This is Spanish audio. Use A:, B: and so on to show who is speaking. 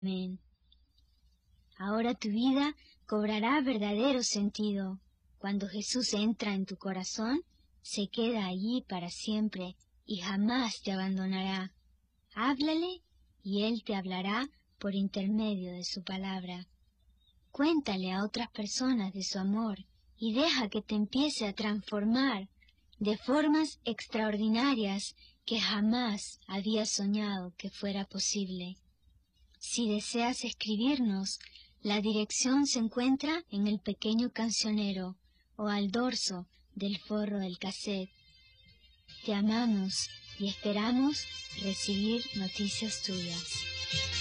A: Amén. Ahora tu vida cobrará verdadero sentido. Cuando Jesús entra en tu corazón, se queda allí para siempre y jamás te abandonará. Háblale y Él te hablará por intermedio de su palabra. Cuéntale a otras personas de su amor y deja que te empiece a transformar de formas extraordinarias que jamás había soñado que fuera posible. Si deseas escribirnos, la dirección se encuentra en el pequeño cancionero o al dorso del forro del cassette. Te amamos y esperamos recibir noticias tuyas.